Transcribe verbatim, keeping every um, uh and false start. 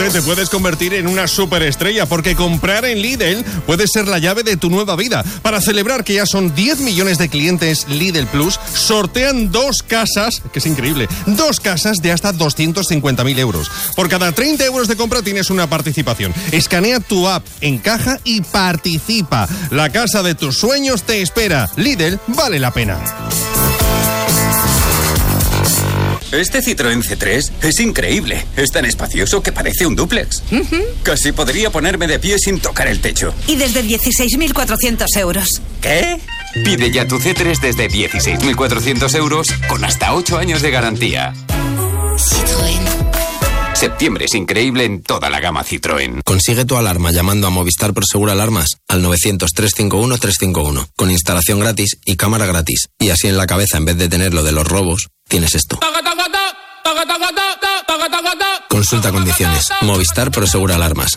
Fíjate, te puedes convertir en una superestrella porque comprar en Lidl puede ser la llave de tu nueva vida. Para celebrar que ya son diez millones de clientes Lidl Plus, sortean dos casas, que es increíble, dos casas de hasta doscientos cincuenta mil euros. Por cada treinta euros de compra tienes una participación. Escanea tu app en caja y participa. La casa de tus sueños te espera. Lidl vale la pena. Este Citroën C tres es increíble. Es tan espacioso que parece un dúplex. Uh-huh. Casi podría ponerme de pie sin tocar el techo. Y desde dieciséis mil cuatrocientos euros. ¿Qué? Pide ya tu C tres desde dieciséis mil cuatrocientos euros con hasta ocho años de garantía. Citroën. Septiembre es increíble en toda la gama Citroën. Consigue tu alarma llamando a Movistar Prosegur Alarmas al novecientos, trescientos cincuenta y uno, trescientos cincuenta y uno, con instalación gratis y cámara gratis. Y así en la cabeza, en vez de tener lo de los robos, tienes esto. Consulta condiciones. Movistar Prosegur Alarmas.